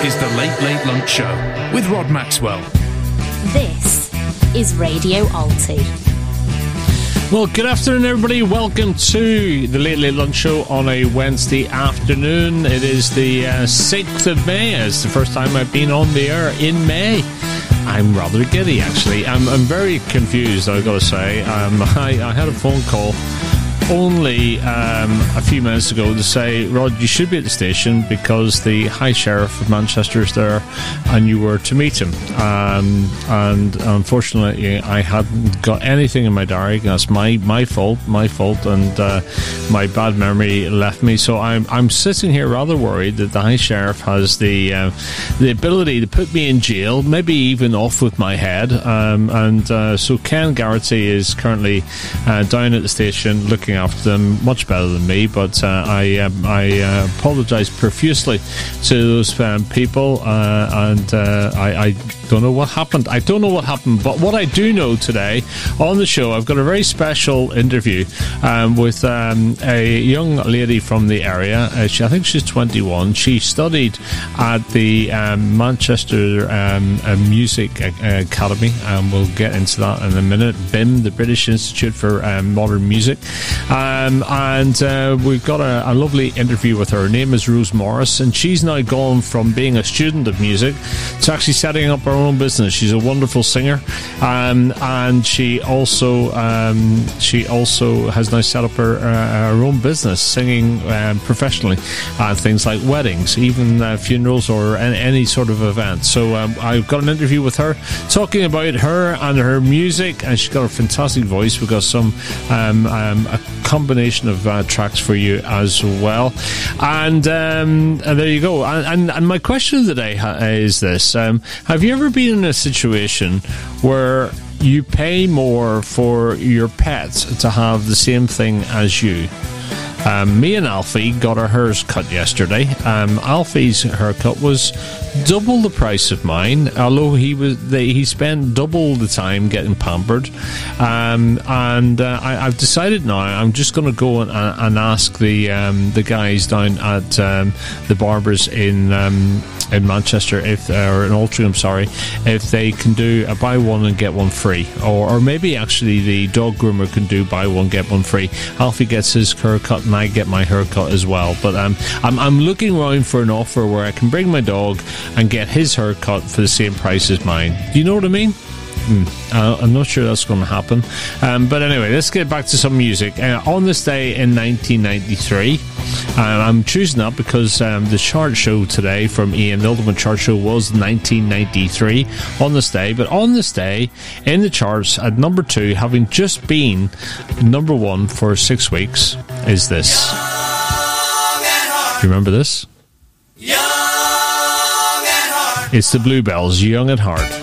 is the Late Late Lunch Show with Rod Maxwell. This is Radio Alti. Well, good afternoon, everybody. Welcome to the Late Late Lunch Show on a Wednesday afternoon. It is the 6th of May. It's the first time I've been on the air in May. I'm rather giddy, actually. I'm very confused, I've got to say. I had a phone call only a few minutes ago to say, Rod, you should be at the station because the High Sheriff of Manchester is there and you were to meet him. And unfortunately, I hadn't got anything in my diary. That's my fault, and my bad memory left me. So I'm sitting here rather worried that the High Sheriff has the ability to put me in jail, maybe even off with my head. So Ken Garrity is currently down at the station looking after them, much better than me, but I apologise profusely to those people, and I don't know what happened. But what I do know today on the show, I've got a very special interview with a young lady from the area. I think she's 21. She studied at the Manchester Music Academy, and we'll get into that in a minute. BIM, the British Institute for Modern Music. And we've got a lovely interview with her. Her name is Rose Morris, and she's now gone from being a student of music to actually setting up her own business. She's a wonderful singer, and she also has now set up her own business, singing professionally at things like weddings, even funerals or any sort of event. So I've got an interview with her talking about her and her music, and she's got a fantastic voice. We've got some a combination of tracks for you as well, and there you go. And my question of the day is this: have you ever been in a situation where you pay more for your pet to have the same thing as you? Me and Alfie got our hairs cut yesterday. Alfie's haircut was double the price of mine, although he spent double the time getting pampered. I've decided now I'm just going to go and ask the guys down at the barbers in Manchester, or in Altrincham, sorry, if they can do a buy one and get one free, or maybe actually the dog groomer can do buy one get one free. Alfie gets his haircut and I get my haircut as well. But I'm looking around for an offer where I can bring my dog and get his haircut for the same price as mine. Do you know what I mean? I'm not sure that's going to happen. But anyway, let's get back to some music. On this day in 1993, I'm choosing that because the chart show today from Ian, the Ultimate Chart Show, was 1993 on this day. But on this day, in the charts at number 2, having just been number 1 for 6 weeks, is this. Do you remember this? Young at heart. It's the Bluebells, Young at Heart.